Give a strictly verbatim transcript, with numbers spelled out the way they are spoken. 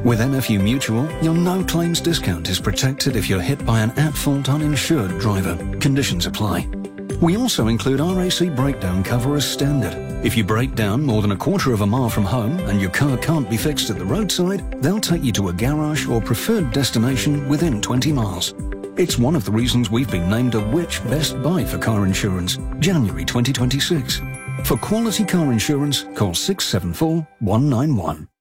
With N F U Mutual, your no-claims discount is protected if you're hit by an at-fault uninsured driver. Conditions apply. We also include R A C breakdown cover as standard. If you break down more than a quarter of a mile from home and your car can't be fixed at the roadside, they'll take you to a garage or preferred destination within twenty miles. It's one of the reasons we've been named a Which Best Buy for car insurance, January twenty twenty-six. For quality car insurance, call six seven four, one nine one.